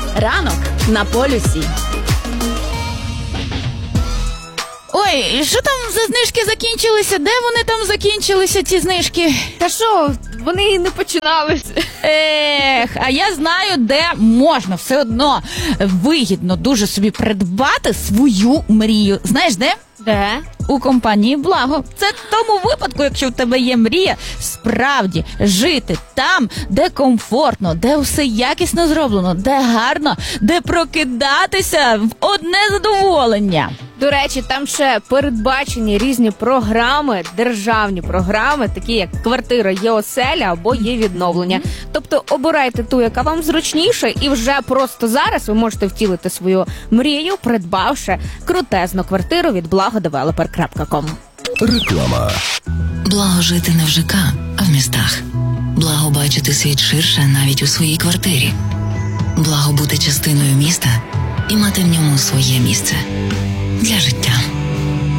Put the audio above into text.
Ранок на полюсі. Ой, що там за знижки закінчилися? Де вони там закінчилися, ці знижки? Та що, вони і не починалися. А я знаю, де можна все одно вигідно дуже собі придбати свою мрію. Знаєш, де? Де? У компанії «Благо». Це в тому випадку, якщо в тебе є мрія справді жити там, де комфортно, де все якісно зроблено, де гарно, де прокидатися в одне задоволення. До речі, там ще передбачені різні програми, державні програми, такі як «Квартира є оселя» або «Є відновлення». Тобто обирайте ту, яка вам зручніше, і вже просто зараз ви можете втілити свою мрію, придбавши крутезну квартиру від blagodeveloper.com. Реклама. Благо жити не в ЖК, а в містах. Благо бачити світ ширше навіть у своїй квартирі. Благо бути частиною міста і мати в ньому своє місце для життя.